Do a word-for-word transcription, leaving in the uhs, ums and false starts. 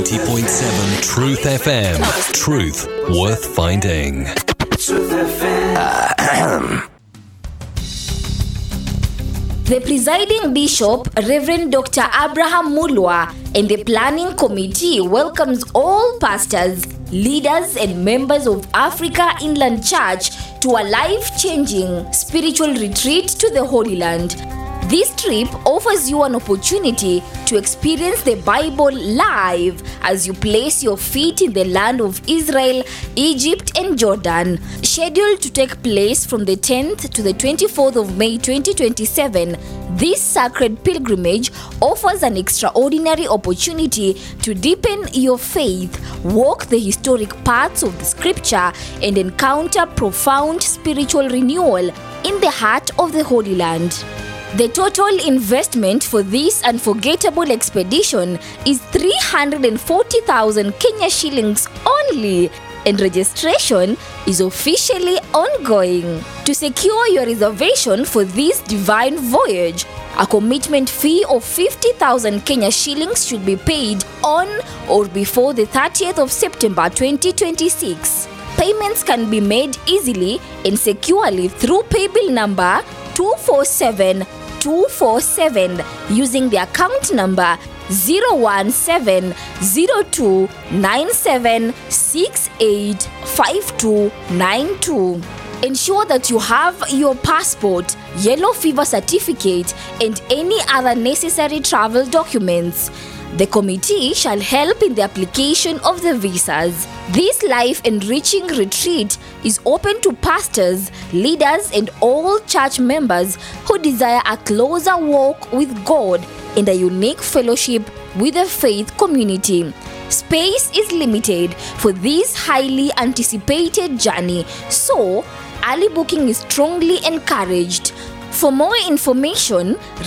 ninety point seven Truth F M. Truth worth finding. Truth F M. The presiding bishop, Reverend Doctor Abraham Mulwa, and the planning committee welcomes all pastors, leaders, and members of Africa Inland Church to a life-changing spiritual retreat to the Holy Land. This trip offers you an opportunity to experience the Bible live as you place your feet in the land of Israel, Egypt, and Jordan. Scheduled to take place from the tenth to the twenty-fourth of May twenty twenty-seven, this sacred pilgrimage offers an extraordinary opportunity to deepen your faith, walk the historic paths of the scripture, and encounter profound spiritual renewal in the heart of the Holy Land. The total investment for this unforgettable expedition is three hundred forty thousand Kenya shillings only, and registration is officially ongoing. To secure your reservation for this divine voyage, a commitment fee of fifty thousand Kenya shillings should be paid on or before the thirtieth of September twenty twenty-six. Payments can be made easily and securely through paybill number two four seven two four seven using the account number zero one seven zero two nine seven six eight five two nine two. Ensure that you have your passport, yellow fever certificate, and any other necessary travel documents. The committee shall help in the application of the visas. This life-enriching retreat is open to pastors, leaders, and all church members who desire a closer walk with God and a unique fellowship with the faith community. Space is limited for this highly anticipated journey, so early booking is strongly encouraged. For more information,